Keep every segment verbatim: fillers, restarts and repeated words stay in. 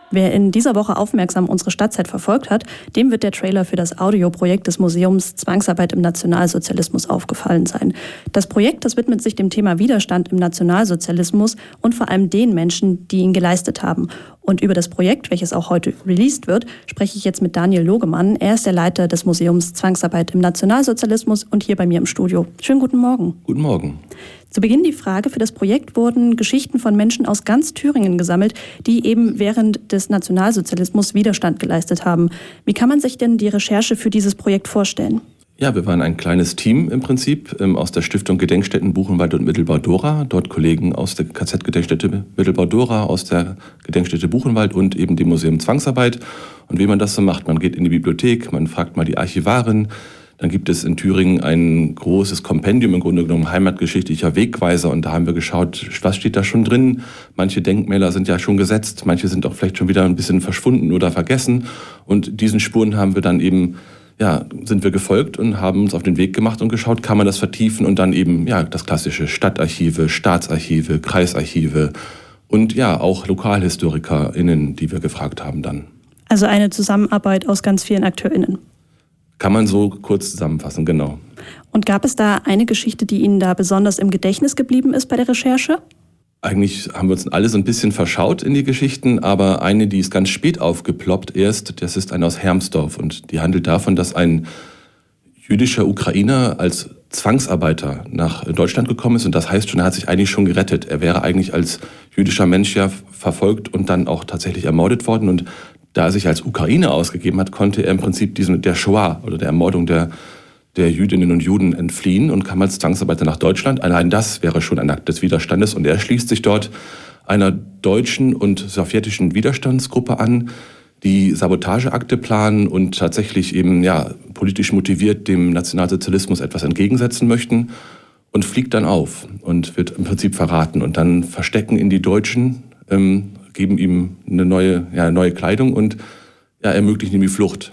Wer in dieser Woche aufmerksam unsere Stadtzeit verfolgt hat, dem wird der Trailer für das Audioprojekt des Museums Zwangsarbeit im Nationalsozialismus aufgefallen sein. Das Projekt, das widmet sich dem Thema Widerstand im Nationalsozialismus und vor allem den Menschen, die ihn geleistet haben. Und über das Projekt, welches auch heute released wird, spreche ich jetzt mit Daniel Logemann. Er ist der Leiter des Museums Zwangsarbeit im Nationalsozialismus und hier bei mir im Studio. Schönen guten Morgen. Guten Morgen. Zu Beginn die Frage: Für das Projekt wurden Geschichten von Menschen aus ganz Thüringen gesammelt, die eben während des Nationalsozialismus Widerstand geleistet haben. Wie kann man sich denn die Recherche für dieses Projekt vorstellen? Ja, wir waren ein kleines Team im Prinzip ähm, aus der Stiftung Gedenkstätten Buchenwald und Mittelbau-Dora. Dort Kollegen aus der K Z-Gedenkstätte Mittelbau-Dora, aus der Gedenkstätte Buchenwald und eben dem Museum Zwangsarbeit. Und wie man das so macht, man geht in die Bibliothek, man fragt mal die Archivarin. Dann gibt es in Thüringen ein großes Kompendium, im Grunde genommen heimatgeschichtlicher Wegweiser. Und da haben wir geschaut, was steht da schon drin. Manche Denkmäler sind ja schon gesetzt, manche sind auch vielleicht schon wieder ein bisschen verschwunden oder vergessen. Und diesen Spuren haben wir dann eben, ja, sind wir gefolgt und haben uns auf den Weg gemacht und geschaut, kann man das vertiefen und dann eben, ja, das klassische Stadtarchive, Staatsarchive, Kreisarchive und ja, auch LokalhistorikerInnen, die wir gefragt haben dann. Also eine Zusammenarbeit aus ganz vielen AkteurInnen. Kann man so kurz zusammenfassen, genau. Und gab es da eine Geschichte, die Ihnen da besonders im Gedächtnis geblieben ist bei der Recherche? Eigentlich haben wir uns alle so ein bisschen verschaut in die Geschichten, aber eine, die ist ganz spät aufgeploppt erst, das ist eine aus Hermsdorf und die handelt davon, dass ein jüdischer Ukrainer als Zwangsarbeiter nach Deutschland gekommen ist und das heißt schon, er hat sich eigentlich schon gerettet. Er wäre eigentlich als jüdischer Mensch ja verfolgt und dann auch tatsächlich ermordet worden und da er sich als Ukrainer ausgegeben hat, konnte er im Prinzip diesen, der Shoah oder der Ermordung der, der Jüdinnen und Juden entfliehen und kam als Zwangsarbeiter nach Deutschland. Allein das wäre schon ein Akt des Widerstandes und er schließt sich dort einer deutschen und sowjetischen Widerstandsgruppe an, die Sabotageakte planen und tatsächlich eben ja, politisch motiviert dem Nationalsozialismus etwas entgegensetzen möchten und fliegt dann auf und wird im Prinzip verraten. Und dann verstecken ihn die Deutschen, ähm, geben ihm eine neue, ja, neue Kleidung und ja, ermöglichen ihm die Flucht.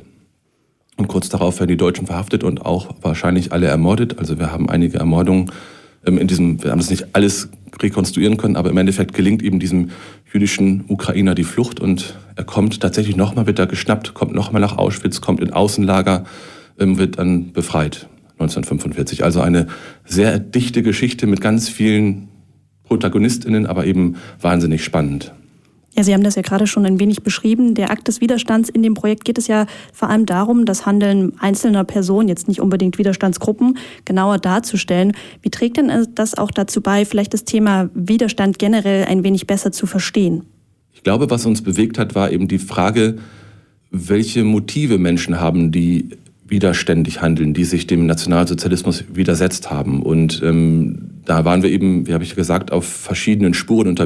Und kurz darauf werden die Deutschen verhaftet und auch wahrscheinlich alle ermordet. Also wir haben einige Ermordungen ähm, in diesem, wir haben das nicht alles rekonstruieren können, aber im Endeffekt gelingt eben diesem jüdischen Ukrainer die Flucht und er kommt tatsächlich nochmal, wird er geschnappt, kommt nochmal nach Auschwitz, kommt in Außenlager, ähm, wird dann befreit neunzehnhundertfünfundvierzig. Also eine sehr dichte Geschichte mit ganz vielen ProtagonistInnen, aber eben wahnsinnig spannend. Ja, Sie haben das ja gerade schon ein wenig beschrieben. Der Akt des Widerstands in dem Projekt geht es ja vor allem darum, das Handeln einzelner Personen, jetzt nicht unbedingt Widerstandsgruppen, genauer darzustellen. Wie trägt denn das auch dazu bei, vielleicht das Thema Widerstand generell ein wenig besser zu verstehen? Ich glaube, was uns bewegt hat, war eben die Frage, welche Motive Menschen haben, die widerständig handeln, die sich dem Nationalsozialismus widersetzt haben. Und ähm, da waren wir eben, wie habe ich gesagt, auf verschiedenen Spuren unterwegs.